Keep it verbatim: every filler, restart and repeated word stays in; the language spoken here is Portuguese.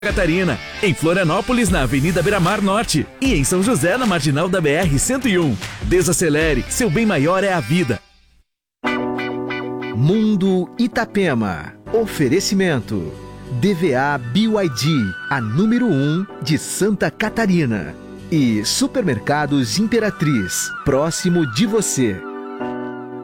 Catarina, em Florianópolis, na Avenida Beira-Mar Norte e em São José, na Marginal da B R cento e um. Desacelere, seu bem maior é a vida. Mundo Itapema. Oferecimento. D V A B Y D, a número um de Santa Catarina. E Supermercados Imperatriz, próximo de você.